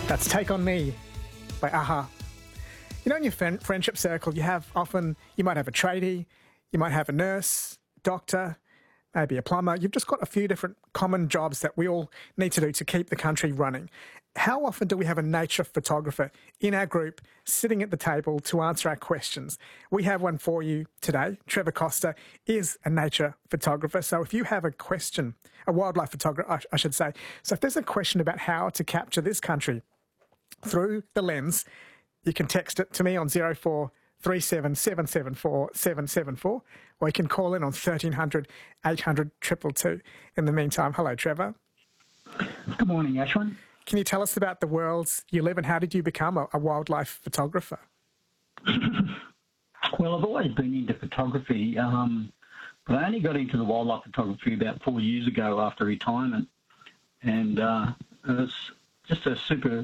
That's Take On Me by a-ha. You know, in your friendship circle, you might have a tradie, you might have a nurse, doctor, maybe a plumber. You've just got a few different common jobs that we all need to do to keep the country running. How often do we have a nature photographer in our group sitting at the table to answer our questions? We have one for you today. Trevor Costa is a nature photographer. So if you have a question, a wildlife photographer, I should say. So if there's a question about how to capture this country through the lens, you can text it to me on 0437 774 774, or you can call in on 1300 800 222. In the meantime, hello, Trevor. Good morning, Ashwin. Can you tell us about the worlds you live in? How did you become a wildlife photographer? Well, I've always been into photography, but I only got into the wildlife photography about 4 years ago after retirement, and it was just a super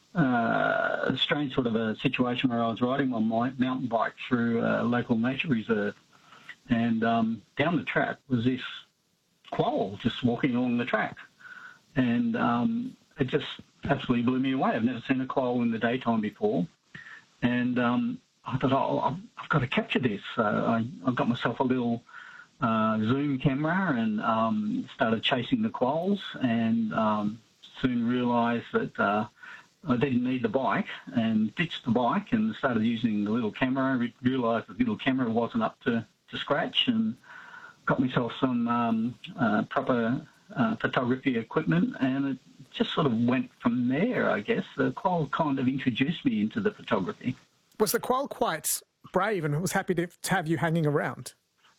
strange sort of a situation where I was riding my mountain bike through a local nature reserve, and down the track was this quoll just walking along the track, and it just absolutely blew me away. I've never seen a quoll in the daytime before, and I thought, I've got to capture this. So I got myself a little zoom camera and started chasing the quolls, and soon realised that I didn't need the bike and ditched the bike and started using the little camera. Realised the little camera wasn't up to scratch, and got myself some proper photography equipment, and it just sort of went from there, I guess. The quoll kind of introduced me into the photography. Was the quoll quite brave and was happy to have you hanging around?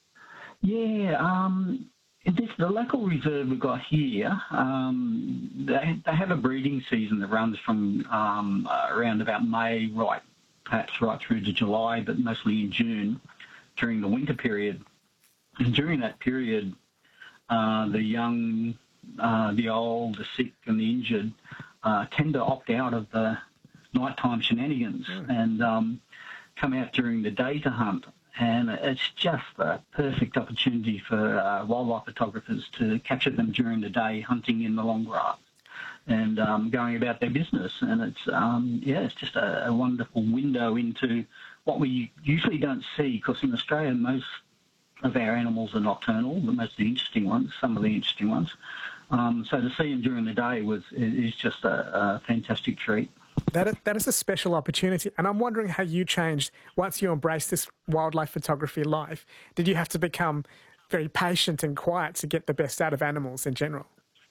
Yeah, the local reserve we've got here, they have a breeding season that runs from around about May, perhaps right through to July, but mostly in June during the winter period. And during that period, the young, the old, the sick and the injured tend to opt out of the nighttime shenanigans and come out during the day to hunt. And it's just a perfect opportunity for wildlife photographers to capture them during the day, hunting in the long grass and going about their business. And it's just a wonderful window into what we usually don't see, because in Australia most of our animals are nocturnal, the most of the interesting ones, some of the interesting ones. So to see them during the day is just a fantastic treat. That is a special opportunity, and I'm wondering how you changed once you embraced this wildlife photography life. Did you have to become very patient and quiet to get the best out of animals in general?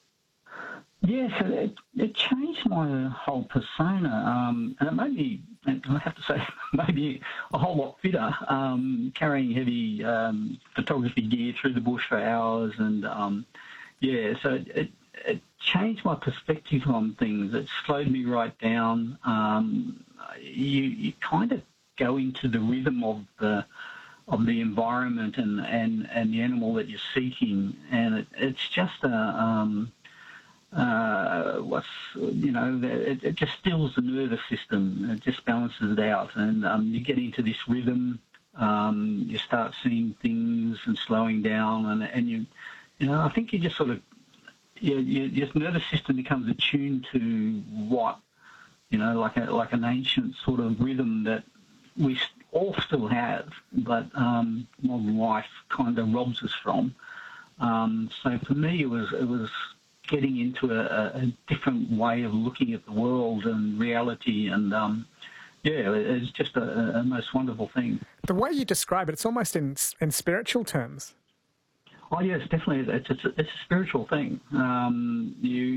Yes, it changed my whole persona, and it made me, I have to say, maybe a whole lot fitter, carrying heavy photography gear through the bush for hours, and so it changed my perspective on things. It slowed me right down. You kind of go into the rhythm of the environment and the animal that you're seeking, and it's just it just stills the nervous system. It just balances it out, and you get into this rhythm. You start seeing things and slowing down, and I think you just sort of your nervous system becomes attuned to what, like an ancient sort of rhythm that we all still have, but modern life kind of robs us from. So for me, it was getting into a different way of looking at the world and reality, and it's just a most wonderful thing. The way you describe it, it's almost in spiritual terms. Oh yes, definitely. It's a spiritual thing. I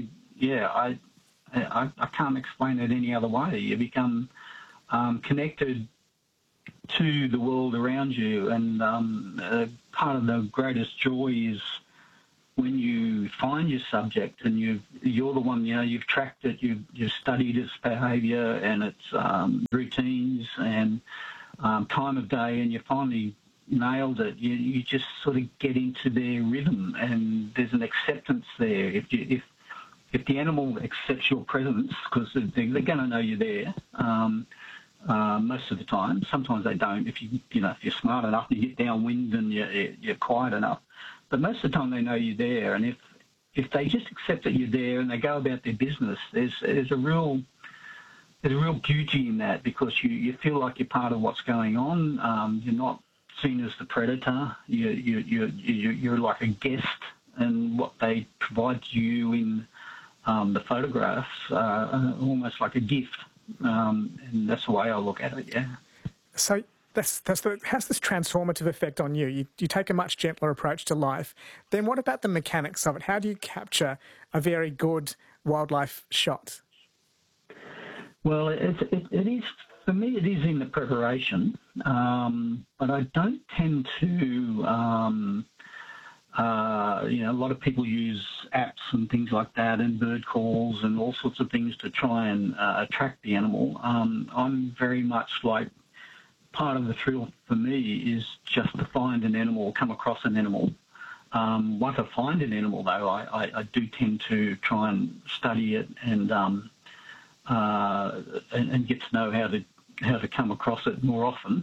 can't explain it any other way. You become connected to the world around you, and part of the greatest joy is when you find your subject and you're the one. You've tracked it, you've studied its behaviour and its routines and time of day, and you finally nailed it. You just sort of get into their rhythm, and there's an acceptance there. If the animal accepts your presence, because they're going to know you're there most of the time. Sometimes they don't. If you're smart enough and you get downwind and you're quiet enough, but most of the time they know you're there. And if they just accept that you're there and they go about their business, there's a real there's a real beauty in that because you feel like you're part of what's going on. You're not seen as the predator. You're like a guest, and what they provide to you in the photographs almost like a gift. And that's the way I look at it. Yeah. So has this transformative effect on you? You take a much gentler approach to life. Then what about the mechanics of it? How do you capture a very good wildlife shot? Well, it is, for me, it is in the preparation, but I don't tend to, a lot of people use apps and things like that and bird calls and all sorts of things to try and attract the animal. I'm very much like, part of the thrill for me is just to find an animal, come across an animal. Once I find an animal, though, I do tend to try and study it and get to know how to come across it more often.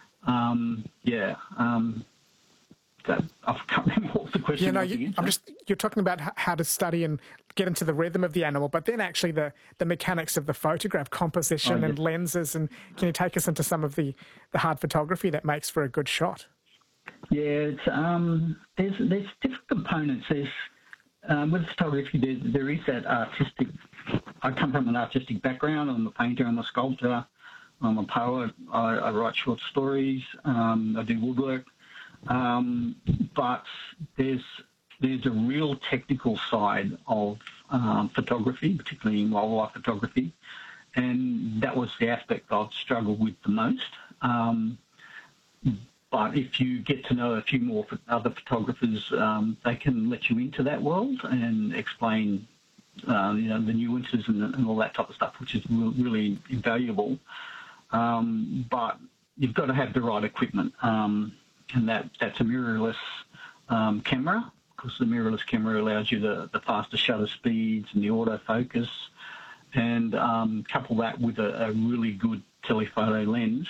I can't remember what the question was. You're talking about how to study and get into the rhythm of the animal, but then actually the mechanics of the photograph, composition and lenses, and can you take us into some of the hard photography that makes for a good shot? Yeah, it's, there's different components. There's with photography, there is that artistic. I come from an artistic background. I'm a painter. I'm a sculptor. I'm a poet. I write short stories. I do woodwork. But there's a real technical side of photography, particularly in wildlife photography, and that was the aspect I've struggled with the most. But if you get to know a few more other photographers, they can let you into that world and explain, the nuances and all that type of stuff, which is really invaluable. But you've got to have the right equipment, and that's a mirrorless camera, because the mirrorless camera allows you the faster shutter speeds and the autofocus, and couple that with a really good telephoto lens.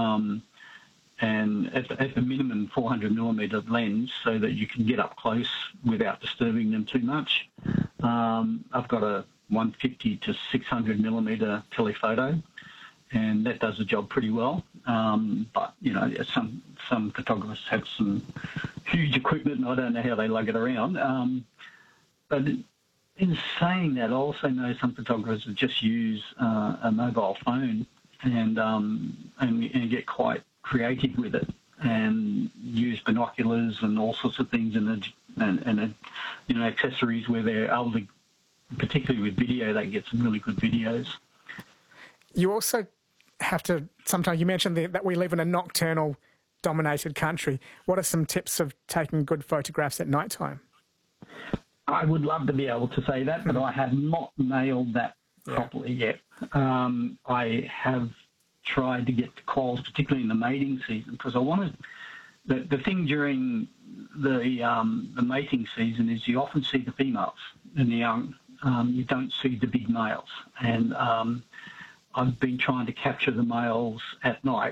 And at the minimum 400mm lens, so that you can get up close without disturbing them too much. I've got a 150 to 600mm telephoto, and that does the job pretty well. But some photographers have some huge equipment, and I don't know how they lug it around. But in saying that, I also know some photographers that just use a mobile phone and get quite creative with it, and use binoculars and all sorts of things, and accessories where they're able to, particularly with video, they get some really good videos. You also have to, sometimes you mentioned that we live in a nocturnal dominated country. What are some tips of taking good photographs at night time? I would love to be able to say that, but I have not nailed that properly yet. I have tried to get the quolls, particularly in the mating season, because I wanted the thing during the mating season is you often see the females and the young. You don't see the big males, and I've been trying to capture the males at night,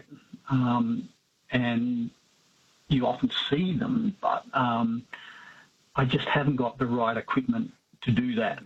and you often see them, but I just haven't got the right equipment to do that.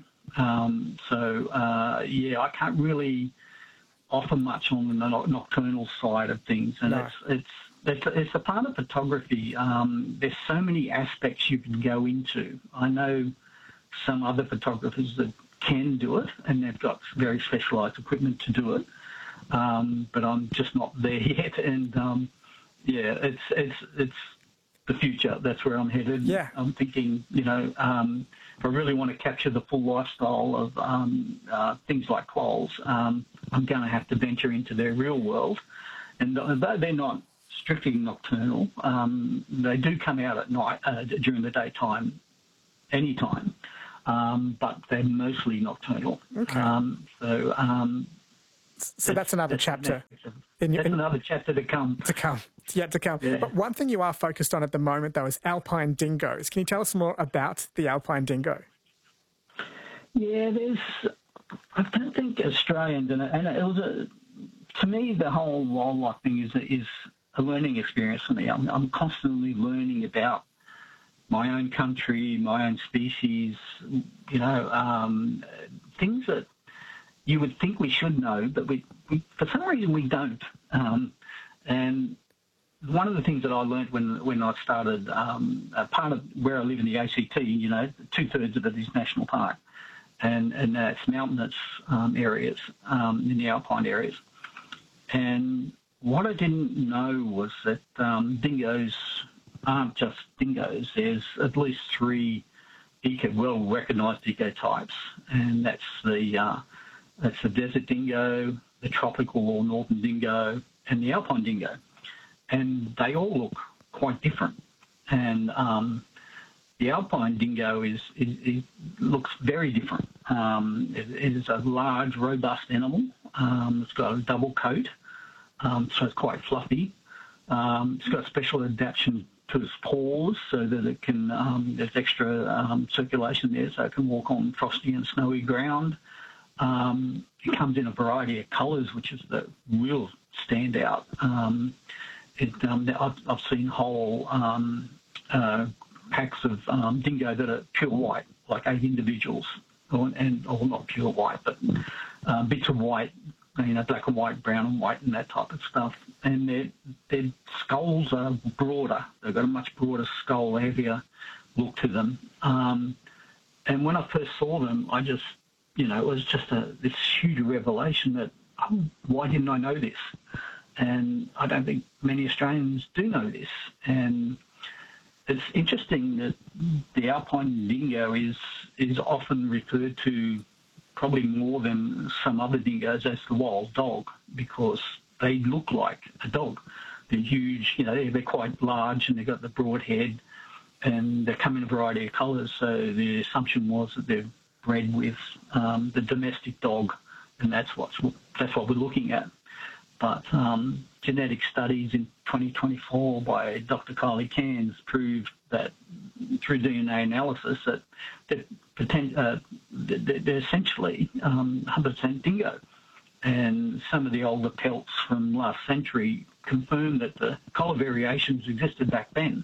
I can't really offer much on the nocturnal side of things, and no. it's a part of photography. There's so many aspects you can go into. I know some other photographers that can do it, and they've got very specialised equipment to do it, but I'm just not there yet. And it's the future. That's where I'm headed. Yeah. I'm thinking, if I really want to capture the full lifestyle of things like quolls, I'm going to have to venture into their real world. And though they're not strictly nocturnal, they do come out at night, during the daytime, anytime, but they're mostly nocturnal. Okay. So that's another chapter. Another chapter to come. Yet to come. Yeah. But one thing you are focused on at the moment, though, is alpine dingoes. Can you tell us more about the alpine dingo? Yeah, I don't think Australians, and it was to me, the whole wildlife thing is a learning experience for me. I'm constantly learning about my own country, my own species, things that you would think we should know, but we for some reason we don't. And one of the things that I learned when I started, a part of where I live in the ACT, 2/3 of it is national park, and that's mountainous areas in the alpine areas. And what I didn't know was that dingoes aren't just dingoes. There's at least 3 well-recognised ecotypes, and that's the desert dingo, the tropical or northern dingo, and the alpine dingo. And they all look quite different. And the alpine dingo looks very different. It is a large, robust animal. It's got a double coat, so it's quite fluffy. It's got special adaptation to its paws so that it can, there's extra circulation there so it can walk on frosty and snowy ground. It comes in a variety of colours, which is the real standout. I've seen whole packs of dingo that are pure white, like 8 individuals, or not pure white, but bits of white, black and white, brown and white, and that type of stuff. And their skulls are broader. They've got a much broader skull, heavier look to them. And when I first saw them, I just, it was just this huge revelation that, why didn't I know this? And I don't think many Australians do know this. And it's interesting that the alpine dingo is often referred to, probably more than some other dingoes, as the wild dog, because they look like a dog. They're huge, they're quite large, and they've got the broad head, and they come in a variety of colours. So the assumption was that they're bred with the domestic dog, and that's what we're looking at. But genetic studies in 2024 by Dr. Kylie Cairns proved that through DNA analysis that they're essentially 100% dingo. And some of the older pelts from last century confirm that the colour variations existed back then.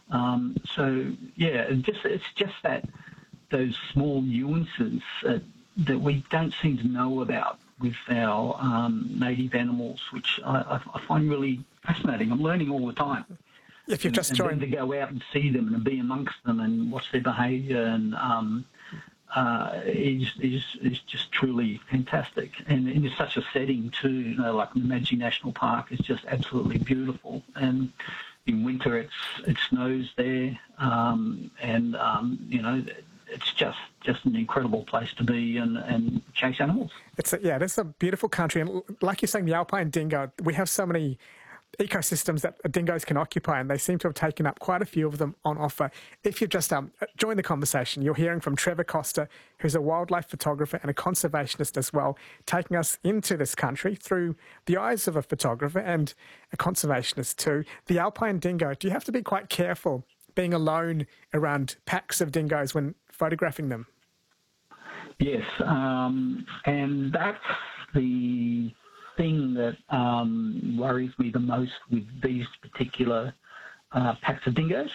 It's just that those small nuances that we don't seem to know about with our native animals, which I find really fascinating. I'm learning all the time. If you've just joined, to go out and see them and be amongst them and watch their behaviour, and is just truly fantastic. And in such a setting too, like the Namadgi National Park is just absolutely beautiful. And in winter it snows there, it's just an incredible place to be and chase animals. It's a beautiful country, and like you're saying, the alpine dingo, we have so many ecosystems that dingoes can occupy, and they seem to have taken up quite a few of them on offer. If you've just joined the conversation, you're hearing from Trevor Coster, who's a wildlife photographer and a conservationist as well, taking us into this country through the eyes of a photographer and a conservationist too. The alpine dingo, do you have to be quite careful being alone around packs of dingoes when photographing them? Yes, and that's the thing that worries me the most with these particular packs of dingoes.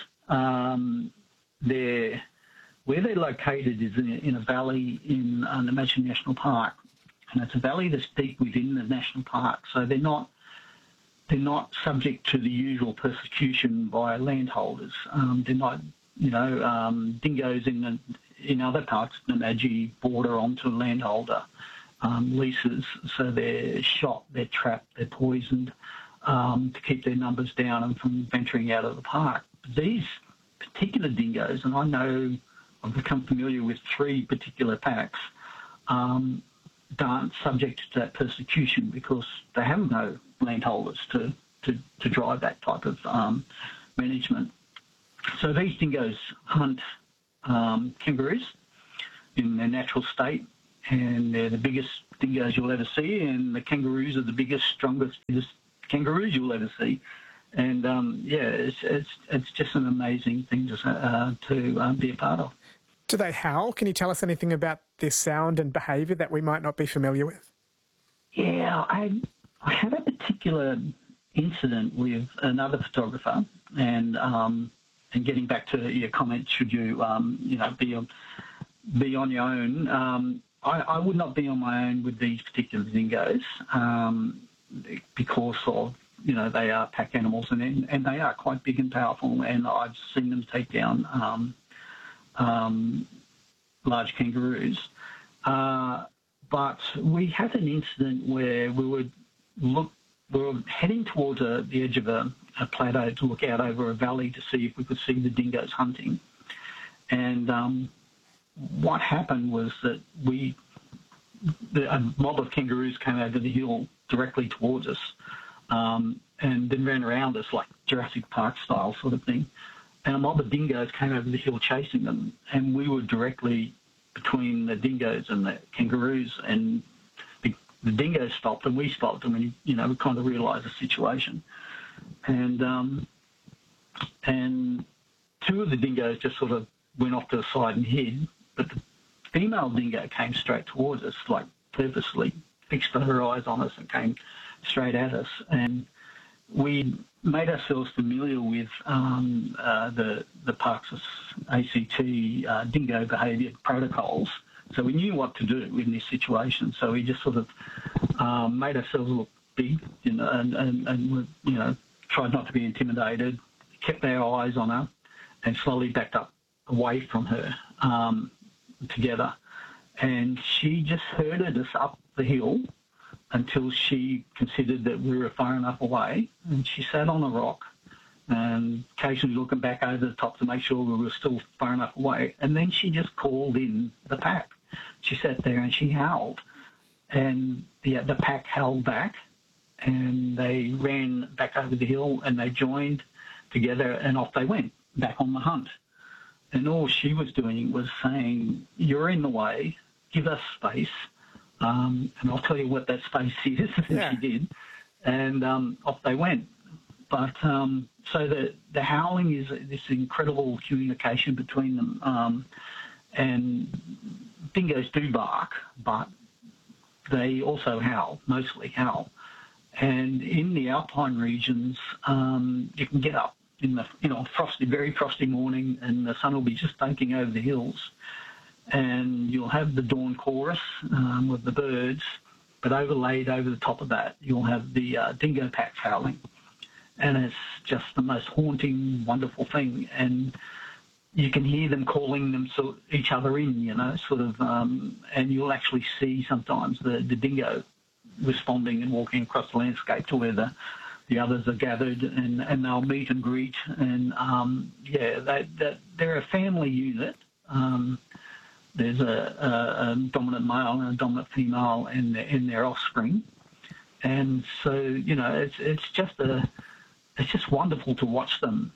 Where they're located is in a valley in Namadgi National Park, and it's a valley that's deep within the national park, so they're not subject to the usual persecution by landholders. They're not, dingoes in other parts of Namadgi border onto landholder leases, so they're shot, they're trapped, they're poisoned to keep their numbers down and from venturing out of the park. But these particular dingoes, and I know I've become familiar with 3 particular packs, aren't subject to that persecution because they have no landholders to drive that type of management. So these dingoes hunt kangaroos in their natural state, and they're the biggest dingoes you'll ever see, and the kangaroos are the biggest, strongest kangaroos you'll ever see. And it's just an amazing thing to be a part of. Do they howl? Can you tell us anything about their sound and behaviour that we might not be familiar with? Yeah, I had a particular incident with another photographer, and getting back to your comment, should you be on your own? I would not be on my own with these particular dingoes because of, they are pack animals and they are quite big and powerful, and I've seen them take down large kangaroos. But we had an incident where we were heading towards the edge of a plateau to look out over a valley to see if we could see the dingoes hunting. And what happened was that a mob of kangaroos came over the hill directly towards us, and then ran around us like Jurassic Park style sort of thing. And a mob of dingoes came over the hill chasing them, and we were directly between the dingoes and the kangaroos, and the dingoes stopped and we stopped, and we kind of realised the situation. And two of the dingoes just sort of went off to the side and hid, but the female dingo came straight towards us, like purposely fixed her eyes on us and came straight at us. And we made ourselves familiar with the park's ACT dingo behaviour protocols, so we knew what to do in this situation. So we just sort of made ourselves look big, and tried not to be intimidated, kept our eyes on her, and slowly backed up away from her together. And she just herded us up the hill until she considered that we were far enough away, and she sat on a rock and occasionally looking back over the top to make sure we were still far enough away, and then she just called in the pack. She sat there and she howled, and the pack howled back, and they ran back over the hill and they joined together and off they went back on the hunt. And all she was doing was saying, "You're in the way, give us space, and I'll tell you what that space is." And she did, and off they went. But so the howling is this incredible communication between them, and dingoes do bark, but they also howl, mostly howl. And in the alpine regions, you can get up in the frosty, very frosty morning, and the sun will be just baking over the hills, and you'll have the dawn chorus with the birds, but overlaid over the top of that, you'll have the dingo packs howling, and it's just the most haunting, wonderful thing. And you can hear them calling each other in, and you'll actually see sometimes the dingo responding and walking across the landscape to where the others are gathered, and they'll meet and greet. And they're a family unit. There's a dominant male and a dominant female in their offspring, and so it's just wonderful to watch them,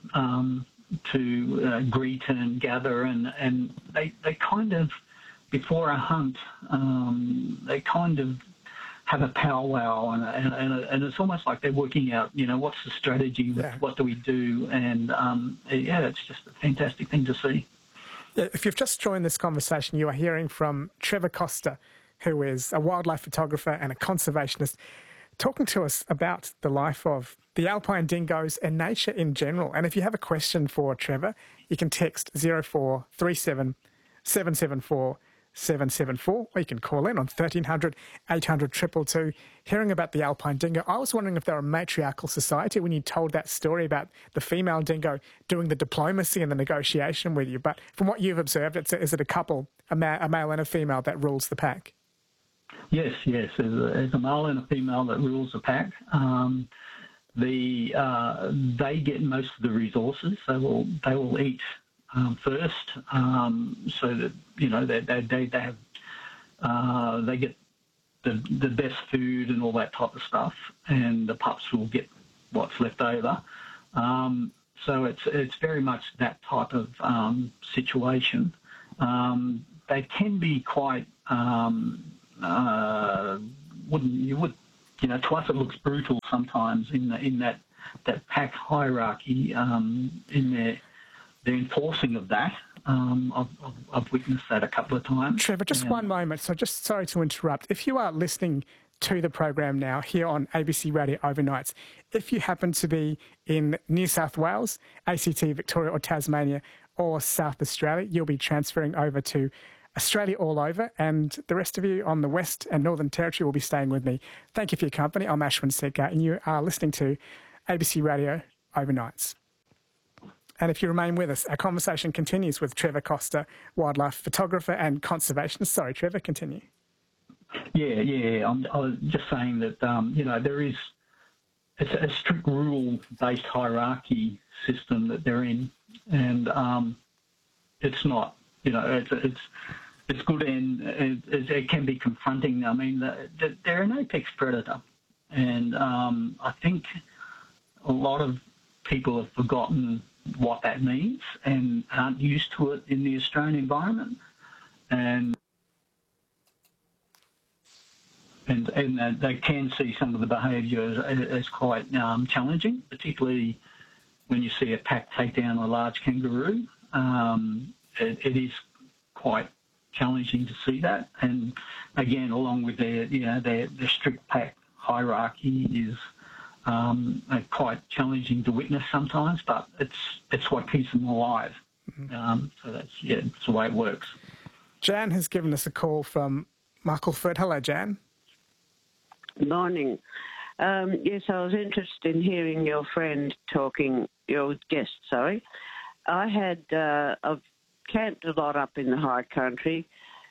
to greet and gather, and they kind of, before a hunt, they kind of have a powwow, and it's almost like they're working out, what's the strategy, what do we do, and it's just a fantastic thing to see. Yeah, if you've just joined this conversation, you are hearing from Trevor Coster, who is a wildlife photographer and a conservationist, talking to us about the life of the alpine dingoes and nature in general. And if you have a question for Trevor, you can text 0437 774 774, or you can call in on 1300 800 222, hearing about the alpine dingo. I was wondering if they're a matriarchal society when you told that story about the female dingo doing the diplomacy and the negotiation with you. But from what you've observed, is it a couple, a male and a female, that rules the pack? Yes. There's a male and a female that rules the pack. They get most of the resources. They will eat first, so that they have they get the best food and all that type of stuff, and the pups will get what's left over. So it's very much that type of situation. They can be quite to us it looks brutal sometimes in that pack hierarchy, in their enforcing of that. I've witnessed that a couple of times. Trevor, just one moment. So just sorry to interrupt. If you are listening to the program now here on ABC Radio Overnights, if you happen to be in New South Wales, ACT, Victoria or Tasmania or South Australia, you'll be transferring over to Australia all over, and the rest of you on the West and Northern Territory will be staying with me. Thank you for your company. I'm Ashwin Segar, and you are listening to ABC Radio Overnights. And if you remain with us, our conversation continues with Trevor Coster, wildlife photographer and conservationist. Sorry, Trevor, continue. Yeah. I was just saying that, it's a strict rule-based hierarchy system that they're in, and it's not, it's good, and it can be confronting. I mean, they're an apex predator, and I think a lot of people have forgotten what that means and aren't used to it in the Australian environment, and they can see some of the behaviour as quite challenging, particularly when you see a pack take down a large kangaroo. It is quite challenging to see that, and again, along with their strict pack hierarchy is quite challenging to witness sometimes, but it's what keeps them alive. So it's the way it works. Jan has given us a call from Muckleford. Hello, Jan. Morning. Yes, I was interested in hearing your guest, sorry. I've camped a lot up in the high country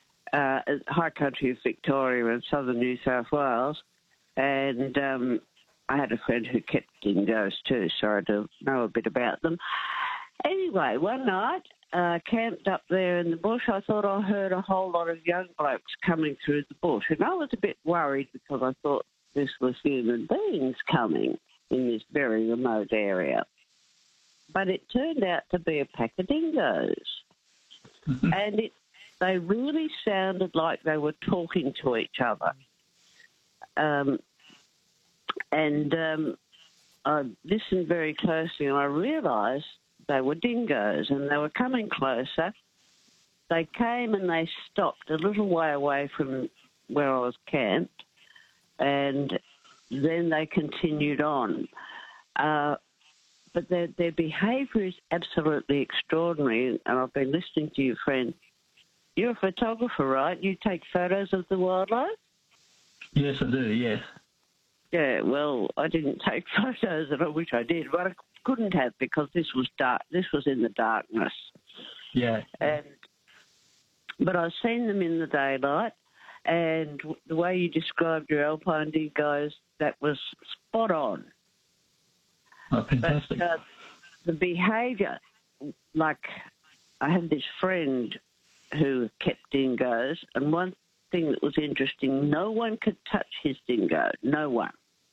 of Victoria and southern New South Wales, and I had a friend who kept dingoes too, so I do know a bit about them. Anyway, one night, camped up there in the bush, I thought I heard a whole lot of young blokes coming through the bush, and I was a bit worried because I thought this was human beings coming in this very remote area. But it turned out to be a pack of dingoes. And they really sounded like they were talking to each other. I listened very closely, and I realised they were dingoes, and they were coming closer. They came and they stopped a little way away from where I was camped, and then they continued on. But their behaviour is absolutely extraordinary, and I've been listening to you, friend. You're a photographer, right? You take photos of the wildlife? Yes, I do, yes. Yeah, well, I didn't take photos, and I wish I did, but I couldn't have because this was dark. This was in the darkness. Yeah. But I've seen them in the daylight, and the way you described your alpine dingoes, that was spot on. Oh, fantastic. But the behaviour, like I had this friend who kept dingoes, and one thing that was interesting, no one could touch his dingo, no one.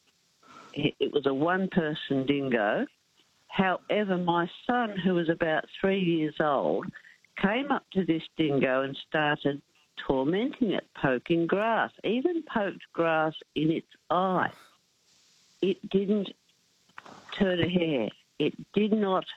It was a one-person dingo. However, my son, who was about 3 years old, came up to this dingo and started tormenting it, poking grass, even poked grass in its eye. It didn't turn a hair. It did not,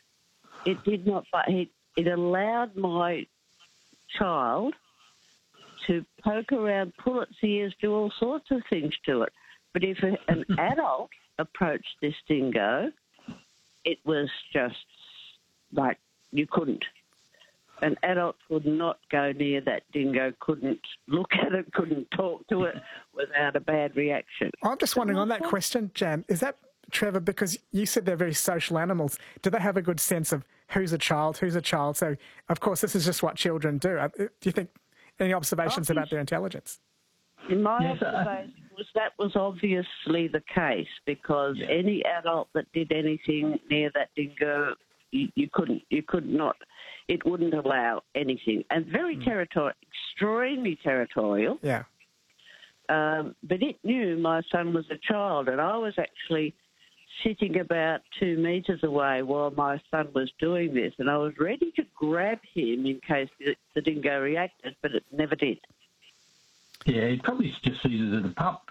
but it allowed my child to poke around, pull its ears, do all sorts of things to it. But if an adult approached this dingo, it was just like you couldn't. An adult could not go near that dingo, couldn't look at it, couldn't talk to it without a bad reaction. I'm just wondering on that question, Jan, is that, Trevor, because you said they're very social animals, do they have a good sense of who's a child? So, of course, this is just what children do. Do you think any observations about their intelligence? In my observation, that was obviously the case because any adult that did anything near that dingo, you could not, it wouldn't allow anything. And very territorial, extremely territorial. Yeah. But it knew my son was a child, and I was actually sitting about 2 metres away while my son was doing this, and I was ready to grab him in case the dingo reacted, but it never did. Yeah, he probably just sees it as a pup.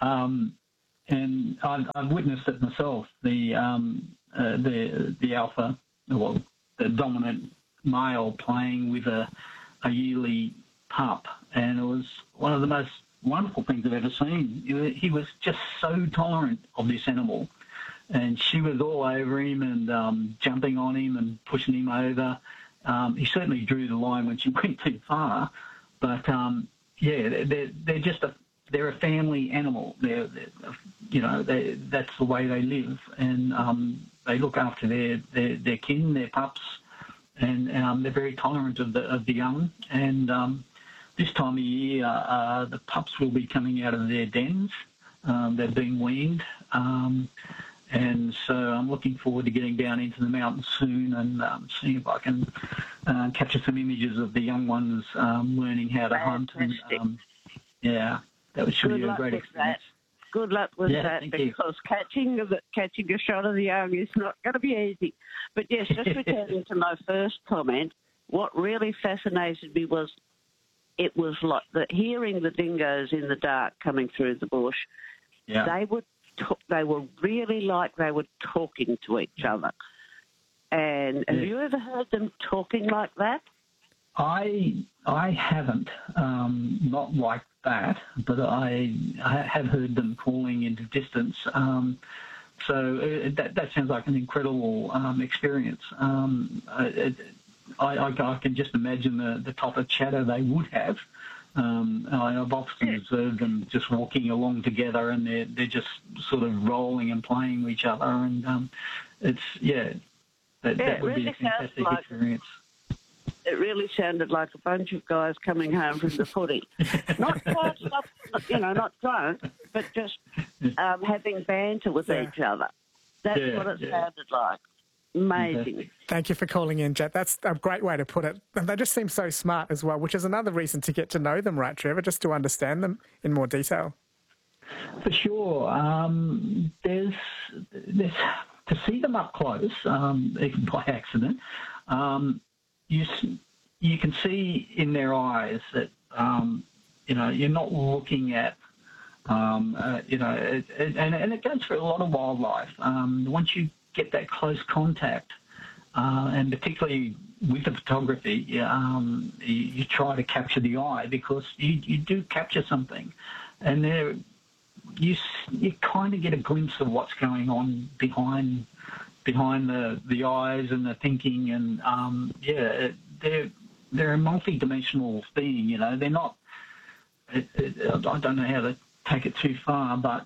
And I've witnessed it myself, the alpha, well, the dominant male playing with a yearly pup, and it was one of the most wonderful things I've ever seen. He was just so tolerant of this animal, and she was all over him and jumping on him and pushing him over, He certainly drew the line when she went too far, but yeah, they're just they're a family animal. That's the way they live, and they look after their kin, their pups, and they're very tolerant of the young. And this time of year, the pups will be coming out of their dens. They're being weaned. And so I'm looking forward to getting down into the mountains soon and seeing if I can capture some images of the young ones learning how to hunt. And, yeah, that should be a great experience. Good luck with that, because catching a shot of the young is not going to be easy. But yes, just returning to my first comment, what really fascinated me was it was like hearing the dingoes in the dark coming through the bush. Yeah. They were really like they were talking to each other. And have you ever heard them talking like that? I haven't, not like that, but I have heard them calling into distance. So that sounds like an incredible experience. I can just imagine the type of chatter they would have. I've often observed them just walking along together, and they're just sort of rolling and playing with each other, and that would be a fantastic experience. It really sounded like a bunch of guys coming home from the footy. Not quite, not drunk, but just having banter with each other. That's what it sounded like. Amazing. Thank you for calling in, Jet. That's a great way to put it. And they just seem so smart as well, which is another reason to get to know them, right, Trevor, just to understand them in more detail. For sure. There's to see them up close, even by accident, you can see in their eyes that, you're not looking at, and it goes through a lot of wildlife. Once you get that close contact, and particularly with the photography, you try to capture the eye, because you do capture something, and you kind of get a glimpse of what's going on behind the eyes and the thinking, and they're a multi-dimensional being. They're not. I don't know how to take it too far, but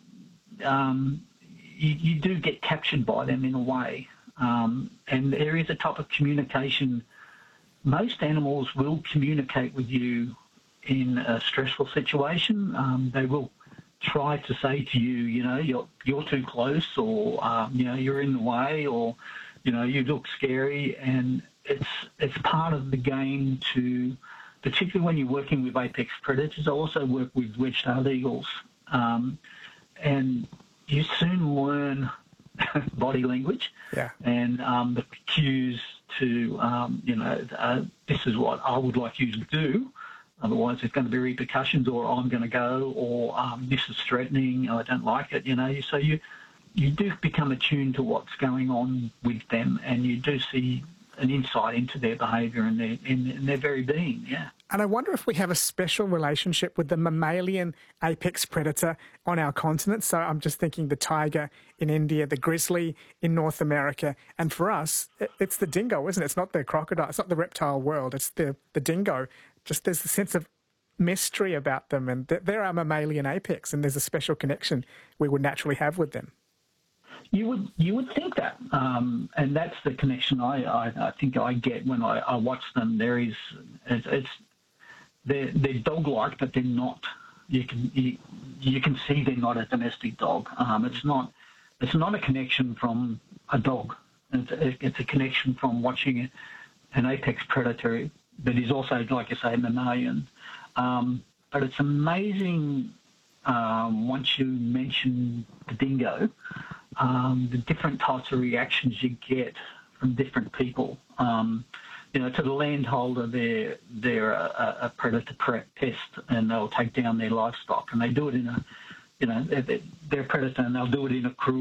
you do get captured by them in a way, and there is a type of communication. Most animals will communicate with you in a stressful situation. They will try to say to you, you're too close, or you're in the way, or you look scary, and it's part of the game to, particularly when you're working with apex predators. I also work with wedge-tailed eagles, and you soon learn body language and the cues to, this is what I would like you to do. Otherwise, there's going to be repercussions, or I'm going to go, or this is threatening, I don't like it, So you do become attuned to what's going on with them, and you do see an insight into their behaviour and their very being, And I wonder if we have a special relationship with the mammalian apex predator on our continent. So I'm just thinking the tiger in India, the grizzly in North America. And for us, it's the dingo, isn't it? It's not the crocodile. It's not the reptile world. It's the dingo. Just there's a sense of mystery about them, and they're our mammalian apex, and there's a special connection we would naturally have with them. You would think that, and that's the connection I think I get when I watch them. They're dog-like, but they're not. You can see they're not a domestic dog. It's not a connection from a dog. It's a connection from watching an apex predator that is also, like I say, mammalian. But it's amazing once you mention the dingo, the different types of reactions you get from different people. To the landholder, they're a predator pest, and they'll take down their livestock, and they do it in a, they're a predator, and they'll do it in a cruel